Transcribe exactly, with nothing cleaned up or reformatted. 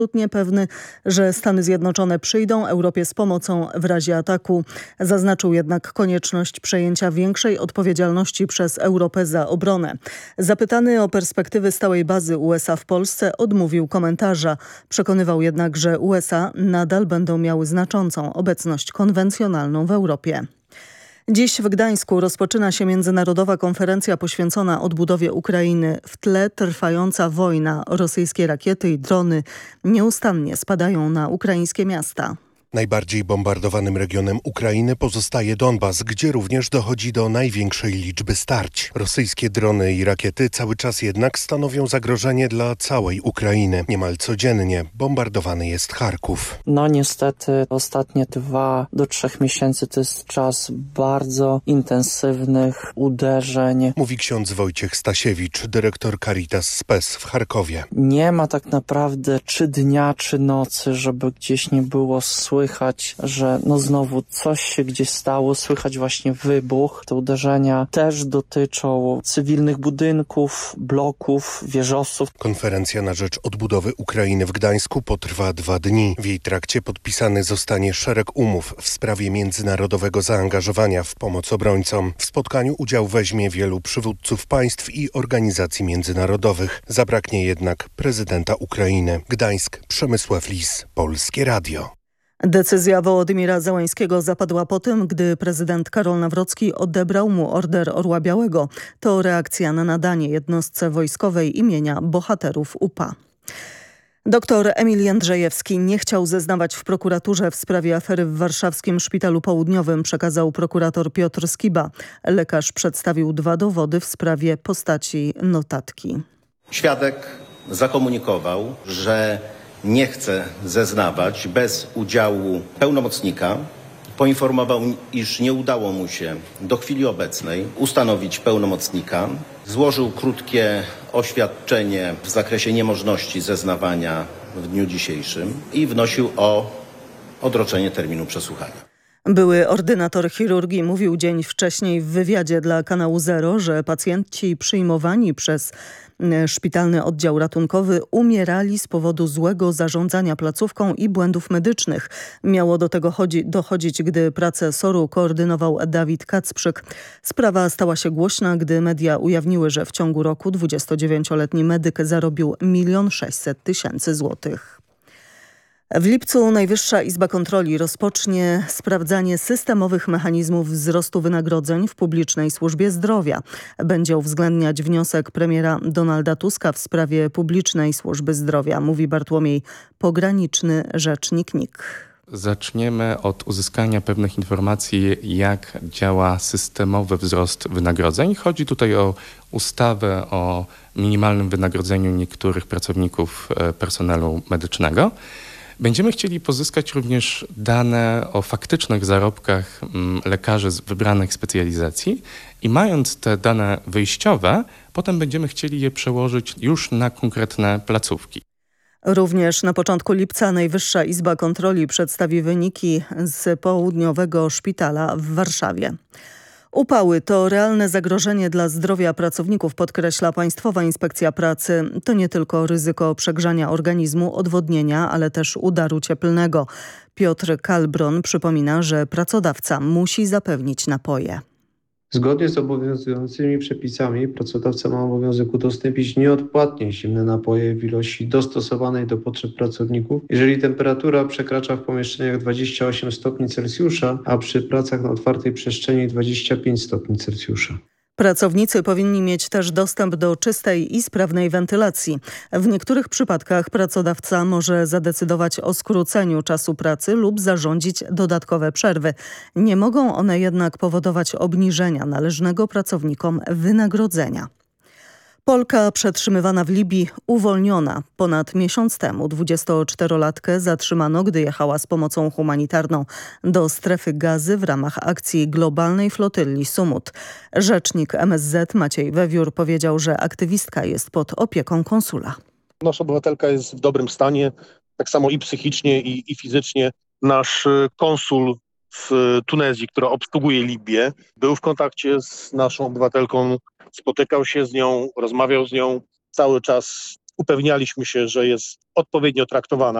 absolutnie pewny, że Stany Zjednoczone przyjdą Europie z pomocą w razie ataku. Zaznaczył jednak konieczność przejęcia większej odpowiedzialności przez Europę za obronę. Zapytany o perspektywy stałej bazy U S A w Polsce, odmówił komentarza. Przekonywał jednak, że U S A nadal będą miały znaczącą obecność konwencjonalną w Europie. Dziś w Gdańsku rozpoczyna się międzynarodowa konferencja poświęcona odbudowie Ukrainy. W tle trwająca wojna. Rosyjskie rakiety i drony nieustannie spadają na ukraińskie miasta. Najbardziej bombardowanym regionem Ukrainy pozostaje Donbas, gdzie również dochodzi do największej liczby starć. Rosyjskie drony i rakiety cały czas jednak stanowią zagrożenie dla całej Ukrainy. Niemal codziennie bombardowany jest Charków. No niestety ostatnie dwa do trzech miesięcy to jest czas bardzo intensywnych uderzeń. Mówi ksiądz Wojciech Stasiewicz, dyrektor Caritas Spes w Charkowie. Nie ma tak naprawdę czy dnia, czy nocy, żeby gdzieś nie było słychać Słychać, że no znowu coś się gdzieś stało, słychać właśnie wybuch. Te uderzenia też dotyczą cywilnych budynków, bloków, wieżowców. Konferencja na rzecz odbudowy Ukrainy w Gdańsku potrwa dwa dni. W jej trakcie podpisany zostanie szereg umów w sprawie międzynarodowego zaangażowania w pomoc obrońcom. W spotkaniu udział weźmie wielu przywódców państw i organizacji międzynarodowych. Zabraknie jednak prezydenta Ukrainy. Gdańsk, Przemysław Lis, Polskie Radio. Decyzja Wołodymira Zełańskiego zapadła po tym, gdy prezydent Karol Nawrocki odebrał mu Order Orła Białego. To reakcja na nadanie jednostce wojskowej imienia bohaterów U P A. Doktor Emil Jędrzejewski nie chciał zeznawać w prokuraturze w sprawie afery w warszawskim Szpitalu Południowym, przekazał prokurator Piotr Skiba. Lekarz przedstawił dwa dowody w sprawie postaci notatki. Świadek zakomunikował, że nie chce zeznawać bez udziału pełnomocnika. Poinformował, iż nie udało mu się do chwili obecnej ustanowić pełnomocnika. Złożył krótkie oświadczenie w zakresie niemożności zeznawania w dniu dzisiejszym i wnosił o odroczenie terminu przesłuchania. Były ordynator chirurgii mówił dzień wcześniej w wywiadzie dla kanału Zero, że pacjenci przyjmowani przez szpitalny oddział ratunkowy umierali z powodu złego zarządzania placówką i błędów medycznych. Miało do tego chodzi, dochodzić, gdy pracę S O R-u koordynował Dawid Kacprzyk. Sprawa stała się głośna, gdy media ujawniły, że w ciągu roku dwudziestodziewięcioletni medyk zarobił milion sześćset tysięcy złotych. W lipcu Najwyższa Izba Kontroli rozpocznie sprawdzanie systemowych mechanizmów wzrostu wynagrodzeń w publicznej służbie zdrowia. Będzie uwzględniać wniosek premiera Donalda Tuska w sprawie publicznej służby zdrowia, mówi Bartłomiej Pograniczny, rzecznik N I K. Zaczniemy od uzyskania pewnych informacji, jak działa systemowy wzrost wynagrodzeń. Chodzi tutaj o ustawę o minimalnym wynagrodzeniu niektórych pracowników personelu medycznego. Będziemy chcieli pozyskać również dane o faktycznych zarobkach lekarzy z wybranych specjalizacji i mając te dane wyjściowe, potem będziemy chcieli je przełożyć już na konkretne placówki. Również na początku lipca Najwyższa Izba Kontroli przedstawi wyniki z południowego szpitala w Warszawie. Upały to realne zagrożenie dla zdrowia pracowników, podkreśla Państwowa Inspekcja Pracy. To nie tylko ryzyko przegrzania organizmu, odwodnienia, ale też udaru cieplnego. Piotr Kalbron przypomina, że pracodawca musi zapewnić napoje. Zgodnie z obowiązującymi przepisami pracodawca ma obowiązek udostępnić nieodpłatnie zimne napoje w ilości dostosowanej do potrzeb pracowników, jeżeli temperatura przekracza w pomieszczeniach dwadzieścia osiem stopni Celsjusza, a przy pracach na otwartej przestrzeni dwadzieścia pięć stopni Celsjusza. Pracownicy powinni mieć też dostęp do czystej i sprawnej wentylacji. W niektórych przypadkach pracodawca może zadecydować o skróceniu czasu pracy lub zarządzić dodatkowe przerwy. Nie mogą one jednak powodować obniżenia należnego pracownikom wynagrodzenia. Polka przetrzymywana w Libii uwolniona. Ponad miesiąc temu dwudziestoczterolatkę zatrzymano, gdy jechała z pomocą humanitarną do strefy Gazy w ramach akcji globalnej flotylli Sumut. Rzecznik M S Z Maciej Wewiór powiedział, że aktywistka jest pod opieką konsula. Nasza obywatelka jest w dobrym stanie, tak samo i psychicznie, i, i fizycznie. Nasz konsul w Tunezji, która obsługuje Libię, był w kontakcie z naszą obywatelką, spotykał się z nią, rozmawiał z nią. Cały czas upewnialiśmy się, że jest odpowiednio traktowana.